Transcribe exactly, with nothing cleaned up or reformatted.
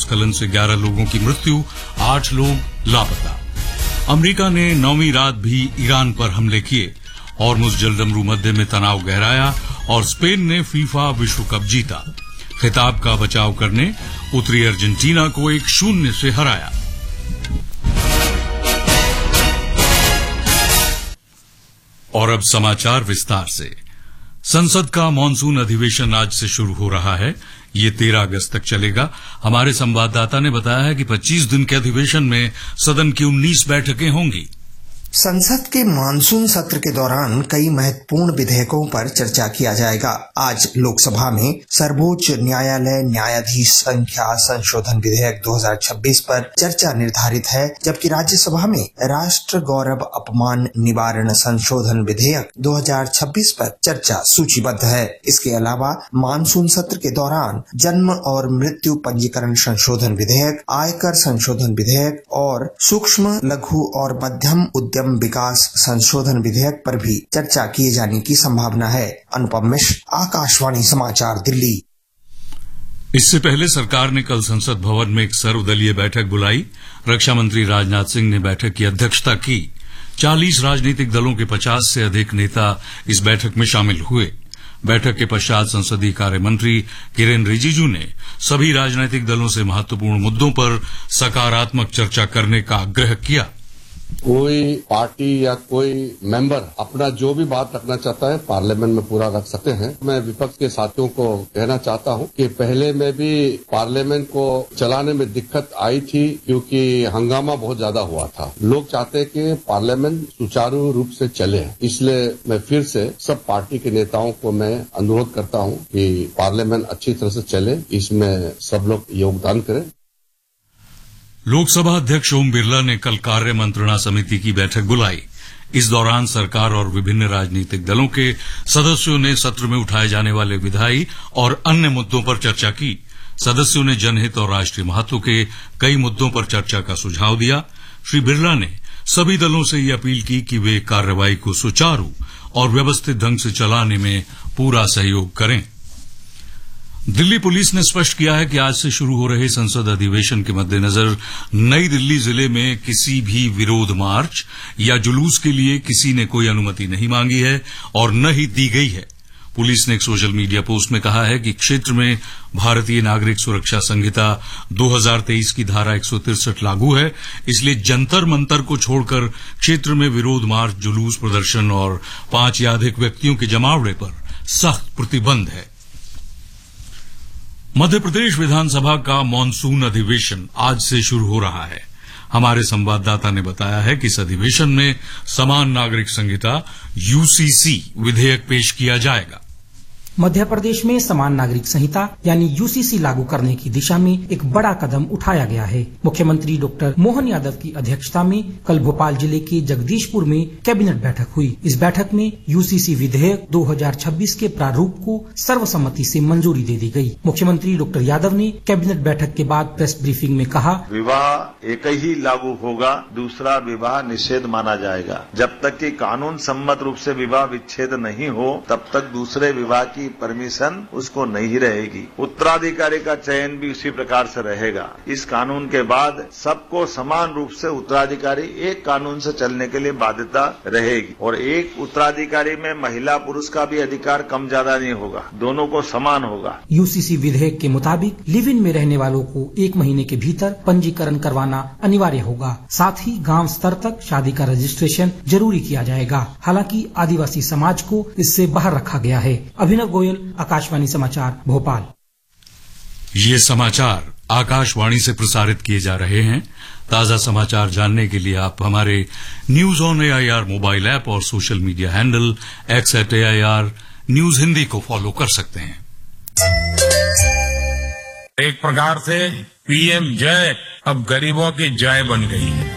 भूस्खलन से ग्यारह लोगों की मृत्यु, आठ लोग लापता। अमेरिका ने नौवीं रात भी ईरान पर हमले किए। हॉर्मुज़ जलडमरू मध्य में तनाव गहराया और स्पेन ने फीफा विश्व कप जीता। खिताब का बचाव करने उतरी अर्जेंटीना को एक शून्य से हराया। और अब समाचार विस्तार से। संसद का मानसून अधिवेशन आज से शुरू हो रहा है। ये तेरह अगस्त तक चलेगा। हमारे संवाददाता ने बताया है कि पच्चीस दिन के अधिवेशन में सदन की उन्नीस बैठकें होंगी। संसद के मानसून सत्र के दौरान कई महत्वपूर्ण विधेयकों पर चर्चा किया जाएगा। आज लोकसभा में सर्वोच्च न्यायालय न्यायाधीश संख्या संशोधन विधेयक दो हज़ार छब्बीस पर चर्चा निर्धारित है, जबकि राज्यसभा में राष्ट्र गौरव अपमान निवारण संशोधन विधेयक दो हज़ार छब्बीस पर चर्चा सूचीबद्ध है। इसके अलावा मानसून सत्र के दौरान जन्म और मृत्यु पंजीकरण संशोधन विधेयक, आयकर संशोधन विधेयक और सूक्ष्म लघु और मध्यम उद्यम विकास संशोधन विधेयक पर भी चर्चा किए जाने की संभावना है। अनुपम मिश्र, आकाशवाणी समाचार, दिल्ली। इससे पहले सरकार ने कल संसद भवन में एक सर्वदलीय बैठक बुलाई। रक्षा मंत्री राजनाथ सिंह ने बैठक की अध्यक्षता की। चालीस राजनीतिक दलों के पचास से अधिक नेता इस बैठक में शामिल हुए। बैठक के पश्चात संसदीय कार्य मंत्री किरेन रिजिजू ने सभी राजनीतिक दलों से महत्वपूर्ण मुद्दों पर सकारात्मक चर्चा करने का आग्रह किया। कोई पार्टी या कोई मेंबर अपना जो भी बात रखना चाहता है पार्लियामेंट में पूरा रख सकते हैं। मैं विपक्ष के साथियों को कहना चाहता हूं कि पहले में भी पार्लियामेंट को चलाने में दिक्कत आई थी क्योंकि हंगामा बहुत ज्यादा हुआ था। लोग चाहते हैं कि पार्लियामेंट सुचारू रूप से चले, इसलिए मैं फिर से सब पार्टी के नेताओं को मैं अनुरोध करता हूं कि पार्लियामेंट अच्छी तरह से चले, इसमें सब लोग योगदान करें। लोकसभा अध्यक्ष ओम बिरला ने कल कार्य मंत्रणा समिति की बैठक बुलाई। इस दौरान सरकार और विभिन्न राजनीतिक दलों के सदस्यों ने सत्र में उठाए जाने वाले विधायी और अन्य मुद्दों पर चर्चा की। सदस्यों ने जनहित और राष्ट्रीय महत्व के कई मुद्दों पर चर्चा का सुझाव दिया। श्री बिरला ने सभी दलों से ये अपील की कि वे कार्रवाई को सुचारू और व्यवस्थित ढंग से चलाने में पूरा सहयोग करें। दिल्ली पुलिस ने स्पष्ट किया है कि आज से शुरू हो रहे संसद अधिवेशन के मद्देनजर नई दिल्ली जिले में किसी भी विरोध मार्च या जुलूस के लिए किसी ने कोई अनुमति नहीं मांगी है और न ही दी गई है। पुलिस ने एक सोशल मीडिया पोस्ट में कहा है कि क्षेत्र में भारतीय नागरिक सुरक्षा संहिता दो हज़ार तेईस की धारा एक सौ तिरसठ लागू है, इसलिए जंतर मंतर को छोड़कर क्षेत्र में विरोध मार्च, जुलूस, प्रदर्शन और पांच या अधिक व्यक्तियों के जमावड़े पर सख्त प्रतिबंध है। मध्य प्रदेश विधानसभा का मानसून अधिवेशन आज से शुरू हो रहा है। हमारे संवाददाता ने बताया है कि इस अधिवेशन में समान नागरिक संहिता यूसीसी विधेयक पेश किया जाएगा। मध्य प्रदेश में समान नागरिक संहिता यानी यूसीसी लागू करने की दिशा में एक बड़ा कदम उठाया गया है। मुख्यमंत्री डॉक्टर मोहन यादव की अध्यक्षता में कल भोपाल जिले के जगदीशपुर में कैबिनेट बैठक हुई। इस बैठक में यूसीसी विधेयक दो हज़ार छब्बीस के प्रारूप को सर्वसम्मति से मंजूरी दे दी गई। मुख्यमंत्री डॉक्टर यादव ने कैबिनेट बैठक के बाद प्रेस ब्रीफिंग में कहा, विवाह एक ही लागू होगा, दूसरा विवाह निषेध माना जाएगा। जब तक कि कानून सम्मत रूप से विवाह विच्छेद नहीं हो तब तक दूसरे विवाह की परमिशन उसको नहीं रहेगी। उत्तराधिकारी का चयन भी उसी प्रकार से रहेगा। इस कानून के बाद सबको समान रूप से उत्तराधिकारी एक कानून से चलने के लिए बाध्यता रहेगी और एक उत्तराधिकारी में महिला पुरुष का भी अधिकार कम ज्यादा नहीं होगा, दोनों को समान होगा। यूसीसी विधेयक के मुताबिक लिव इन में रहने वालों को एक महीने के भीतर पंजीकरण करवाना अनिवार्य होगा। साथ ही गांव स्तर तक शादी का रजिस्ट्रेशन जरूरी किया जाएगा। हालांकि आदिवासी समाज को इससे बाहर रखा गया है। अभिनव गोयल, आकाशवाणी समाचार, भोपाल। ये समाचार आकाशवाणी से प्रसारित किए जा रहे हैं। ताजा समाचार जानने के लिए आप हमारे news on AIR mobile app और social media handle x eight AIR news Hindi को फॉलो कर सकते हैं। एक प्रकार से पीएम जय अब गरीबों की जय बन गई है।